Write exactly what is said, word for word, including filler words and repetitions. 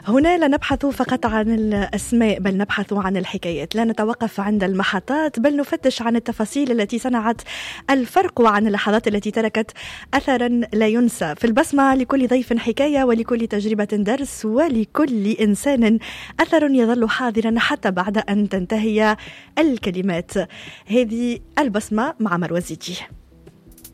هنا لا نبحث فقط عن الأسماء بل نبحث عن الحكايات، لا نتوقف عند المحطات بل نفتش عن التفاصيل التي صنعت الفرق وعن اللحظات التي تركت أثرا لا ينسى. في البصمة لكل ضيف حكاية ولكل تجربة درس ولكل إنسان أثر يظل حاضرا حتى بعد أن تنتهي الكلمات. هذه البصمة مع مروزيتي.